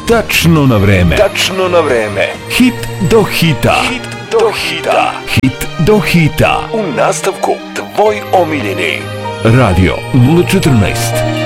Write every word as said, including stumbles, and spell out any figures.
tačno na vreme. Tačno na vreme. Hit do hita. Hit do hita. Hit do hita. U nastavku tvoj omiljeni Radio nula četrnaest.